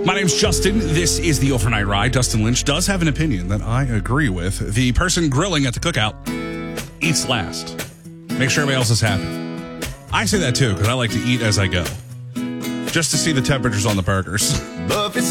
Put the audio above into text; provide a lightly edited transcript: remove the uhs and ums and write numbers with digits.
My name's Justin. This is the Overnight Ride. Dustin Lynch does have an opinion that I agree with. The person grilling at the cookout eats last. Make sure everybody else is happy. I say that too because I like to eat as I go, just to see the temperatures on the burgers.